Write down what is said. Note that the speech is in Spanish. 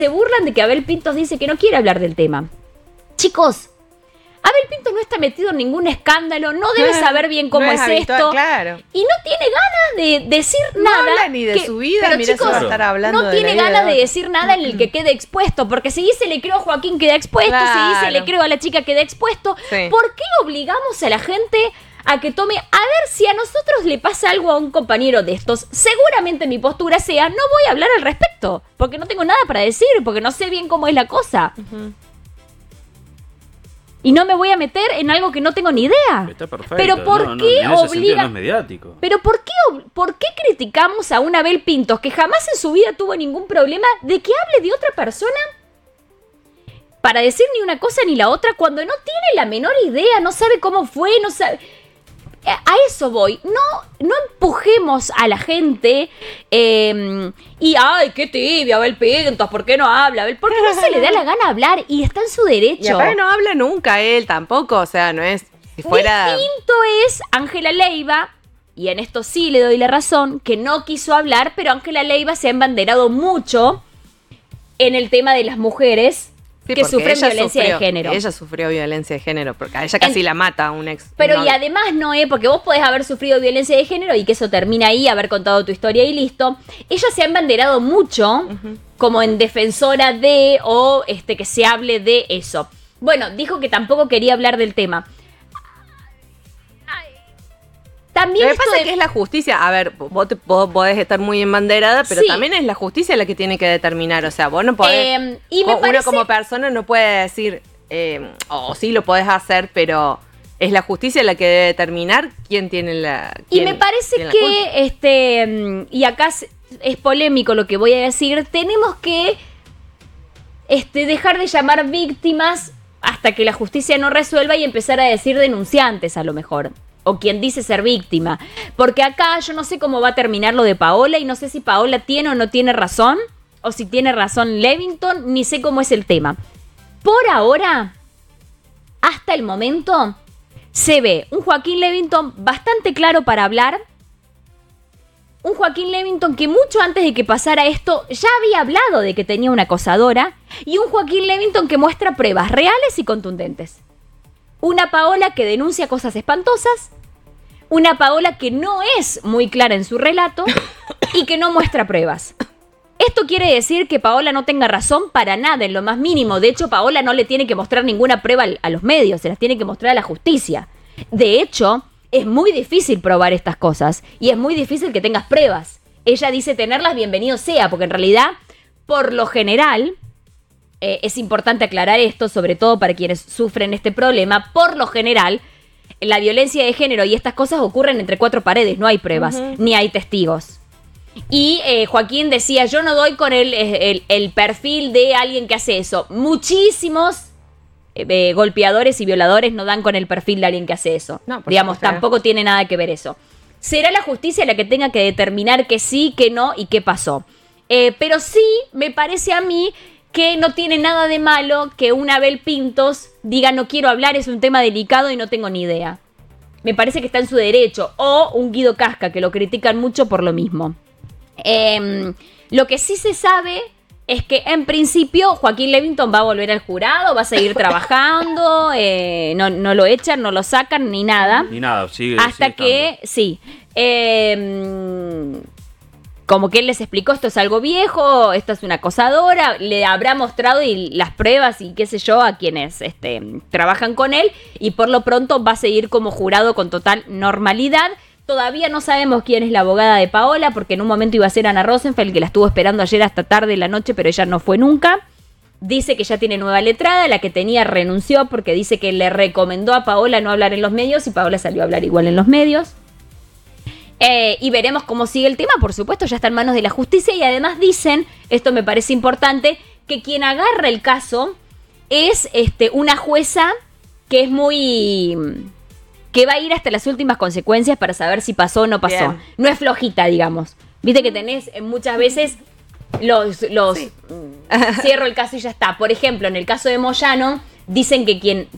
se burlan de que Abel Pintos dice que no quiere hablar del tema. Chicos, Abel Pintos no está metido en ningún escándalo, no debe saber bien cómo no es habitual, esto. Claro. Y no tiene ganas de decir No nada. habla ni de su vida, pero mira, chicos, se va a estar hablando no de tiene la vida ganas de otro. decir nada en el que quede expuesto. Porque si dice le creo a Joaquín, queda expuesto. Claro. Si dice le creo a la chica, queda expuesto. Sí. ¿Por qué obligamos a la gente a que tome? A ver, si a nosotros le pasa algo a un compañero de estos, seguramente mi postura sea, no voy a hablar al respecto. Porque no tengo nada para decir, porque no sé bien cómo es la cosa. Y no me voy a meter en algo que no tengo ni idea. Está perfecto. Pero ¿por qué en ese sentido no obliga? es mediático. Pero ¿por qué criticamos a un Abel Pintos que jamás en su vida tuvo ningún problema de que hable de otra persona para decir ni una cosa ni la otra cuando no tiene la menor idea, no sabe cómo fue, no sabe? A eso voy. No empujemos a la gente y ¡ay, qué tibia Abel Pintos! ¿Por qué no habla? Porque no se le da la gana hablar y está en su derecho. Y aparte no habla nunca él tampoco, o sea, no es si fuera... Distinto es Ángela Leiva, y en esto sí le doy la razón, que no quiso hablar, pero Ángela Leiva se ha embanderado mucho en el tema de las mujeres Sí, que porque sufren ella violencia de género. Ella sufrió violencia de género, porque a ella casi la mata un ex. Pero no, y además, Noé, porque vos podés haber sufrido violencia de género y que eso termina ahí, haber contado tu historia y listo. Ella se ha embanderado mucho como en defensora de, o que se hable de eso. Bueno, dijo que tampoco quería hablar del tema. También Lo que pasa es que es la justicia. A ver, vos podés estar muy embanderada, pero Sí. también es la justicia la que tiene que determinar. O sea, vos no podés... y me uno parece... como persona no puede decir, o sí lo podés hacer, pero es la justicia la que debe determinar quién tiene la... Y me parece que, y acá es polémico lo que voy a decir, tenemos que dejar de llamar víctimas hasta que la justicia no resuelva y empezar a decir denunciantes a lo mejor. O quien dice ser víctima. Porque acá yo no sé cómo va a terminar lo de Paola y no sé si Paola tiene o no tiene razón. O si tiene razón Levington, ni sé cómo es el tema. Por ahora, hasta el momento, se ve un Joaquín Levington bastante claro para hablar. Un Joaquín Levington que mucho antes de que pasara esto ya había hablado de que tenía una acosadora. Y un Joaquín Levington que muestra pruebas reales y contundentes. Una Paola que denuncia cosas espantosas. Una Paola que no es muy clara en su relato y que no muestra pruebas. Esto quiere decir que Paola no tenga razón para nada, en lo más mínimo. De hecho, Paola no le tiene que mostrar ninguna prueba a los medios, se las tiene que mostrar a la justicia. De hecho, es muy difícil probar estas cosas y es muy difícil que tengas pruebas. Ella dice tenerlas, bienvenido sea, porque en realidad, por lo general... es importante aclarar esto, sobre todo para quienes sufren este problema. Por lo general, la violencia de género y estas cosas ocurren entre cuatro paredes, no hay pruebas, ni hay testigos. Y Joaquín decía, yo no doy con el perfil de alguien que hace eso. Muchísimos golpeadores y violadores no dan con el perfil de alguien que hace eso. No, digamos, supuesto. tampoco tiene nada que ver eso. Será la justicia la que tenga que determinar que sí, que no y qué pasó. Pero sí, me parece a mí que no tiene nada de malo que un Abel Pintos diga no quiero hablar, es un tema delicado y no tengo ni idea. Me parece que está en su derecho. O un Guido Casca, que lo critican mucho por lo mismo. Lo que sí se sabe es que en principio Joaquín Levington va a volver al jurado, va a seguir trabajando, no lo echan, no lo sacan ni nada. Ni nada, sigue. Hasta sigue que, sí, como que él les explicó, esto es algo viejo, esta es una acosadora, le habrá mostrado las pruebas y qué sé yo a quienes trabajan con él, y por lo pronto va a seguir como jurado con total normalidad. Todavía no sabemos quién es la abogada de Paola, porque en un momento iba a ser Ana Rosenfeld, que la estuvo esperando ayer hasta tarde de la noche, pero ella no fue nunca. Dice que ya tiene nueva letrada, la que tenía renunció porque dice que le recomendó a Paola no hablar en los medios y Paola salió a hablar igual en los medios. Y veremos cómo sigue el tema, por supuesto, ya está en manos de la justicia y además dicen, esto me parece importante, que quien agarra el caso es una jueza que es muy... que va a ir hasta las últimas consecuencias para saber si pasó o no pasó. Bien. No es flojita, digamos. Viste que tenés muchas veces los Sí. cierro el caso y ya está. Por ejemplo, en el caso de Moyano, dicen que quien